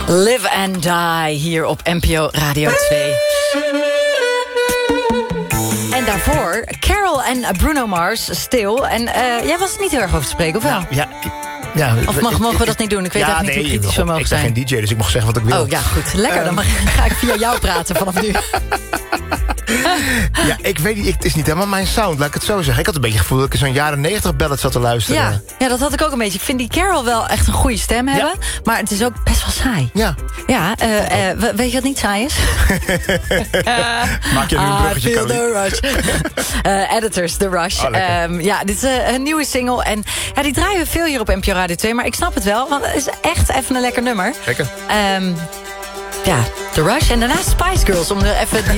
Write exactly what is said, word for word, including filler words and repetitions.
Live and Die hier op N P O Radio twee. En daarvoor Carol en Bruno Mars, Stil. En uh, jij was er niet heel erg over te spreken, of wel? Ja, ja, ja, of mag, ik, mogen we ik, dat niet doen? Ik weet ja, eigenlijk niet nee, hoe kritisch we mogen ik zijn. Ik ben geen D J, dus ik mag zeggen wat ik wil. Oh ja, goed. Lekker. Dan mag, ga ik via jou praten vanaf nu. Ja, ik weet niet, ik, het is niet helemaal mijn sound, laat ik het zo zeggen. Ik had een beetje het gevoel dat ik in zo'n jaren negentig ballad zat te luisteren. Ja, ja, dat had ik ook een beetje. Ik vind die Carol wel echt een goede stem hebben. Ja. Maar het is ook best wel saai. Ja. Ja, uh, uh, weet je wat niet saai is? Maak je nu een bruggetje, I feel the rush. uh, editors, The Rush. Oh, um, ja, dit is uh, een nieuwe single. En ja, die draaien we veel hier op N P O Radio twee. Maar ik snap het wel, want het is echt even een lekker nummer. Lekker. Um, Ja, The Rush en daarna Spice Girls. Om er even die